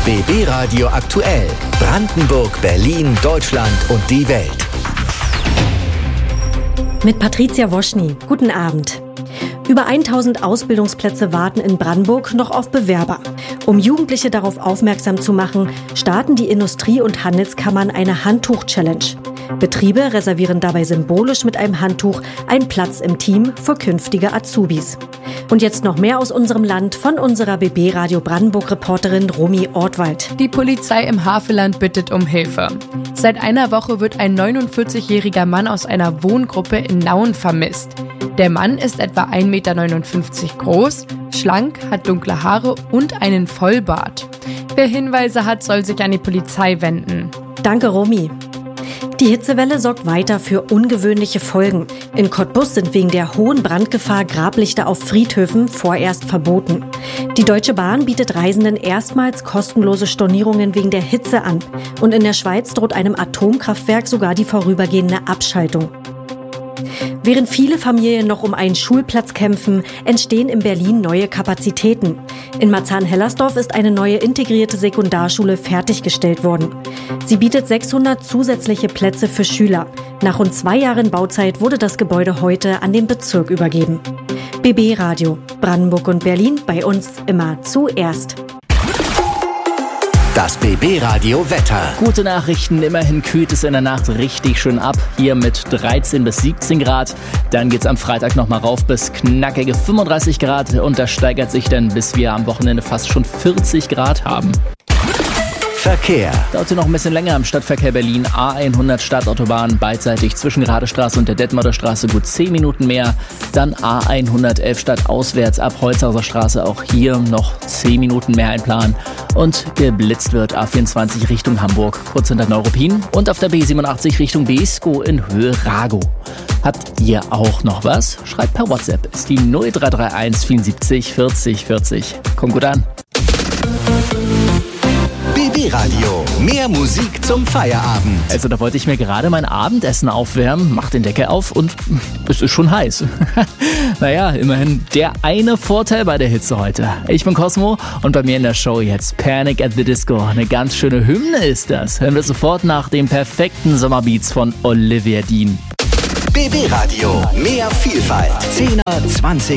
BB Radio aktuell. Brandenburg, Berlin, Deutschland und die Welt. Mit Patricia Woschny. Guten Abend. Über 1000 Ausbildungsplätze warten in Brandenburg noch auf Bewerber. Um Jugendliche darauf aufmerksam zu machen, starten die Industrie- und Handelskammern eine Handtuch-Challenge. Betriebe reservieren dabei symbolisch mit einem Handtuch einen Platz im Team für künftige Azubis. Und jetzt noch mehr aus unserem Land von unserer BB Radio Brandenburg-Reporterin Romy Ortwald. Die Polizei im Havelland bittet um Hilfe. Seit einer Woche wird ein 49-jähriger Mann aus einer Wohngruppe in Nauen vermisst. Der Mann ist etwa 1,59 Meter groß, schlank, hat dunkle Haare und einen Vollbart. Wer Hinweise hat, soll sich an die Polizei wenden. Danke, Romy. Die Hitzewelle sorgt weiter für ungewöhnliche Folgen. In Cottbus sind wegen der hohen Brandgefahr Grablichter auf Friedhöfen vorerst verboten. Die Deutsche Bahn bietet Reisenden erstmals kostenlose Stornierungen wegen der Hitze an. Und in der Schweiz droht einem Atomkraftwerk sogar die vorübergehende Abschaltung. Während viele Familien noch um einen Schulplatz kämpfen, entstehen in Berlin neue Kapazitäten. In Marzahn-Hellersdorf ist eine neue integrierte Sekundarschule fertiggestellt worden. Sie bietet 600 zusätzliche Plätze für Schüler. Nach rund 2 Jahren Bauzeit wurde das Gebäude heute an den Bezirk übergeben. BB Radio, Brandenburg und Berlin, bei uns immer zuerst. Das BB Radio Wetter. Gute Nachrichten, immerhin kühlt es in der Nacht richtig schön ab. Hier mit 13 bis 17 Grad. Dann geht's am Freitag nochmal rauf bis knackige 35 Grad. Und das steigert sich dann, bis wir am Wochenende fast schon 40 Grad haben. Verkehr. Dauert noch ein bisschen länger im Stadtverkehr Berlin. A100 Stadtautobahn beidseitig zwischen Radestraße und der Detmolder Straße gut 10 Minuten mehr. Dann A111 stadtauswärts ab Holzhauser Straße. Auch hier noch 10 Minuten mehr einplanen. Und geblitzt wird A24 Richtung Hamburg, kurz hinter Neuruppin. Und auf der B87 Richtung Beeskow in Höhe Ragow. Habt ihr auch noch was? Schreibt per WhatsApp. Ist die 0331 74 40 40. Kommt gut an. BB Radio. Mehr Musik zum Feierabend. Also da wollte ich mir gerade mein Abendessen aufwärmen, mach den Deckel auf und es ist schon heiß. Naja, immerhin der eine Vorteil bei der Hitze heute. Ich bin Cosmo und bei mir in der Show jetzt Panic at the Disco. Eine ganz schöne Hymne ist das. Hören wir sofort nach den perfekten Sommerbeats von Olivia Dean. BB Radio. Mehr Vielfalt. 10er, 20er.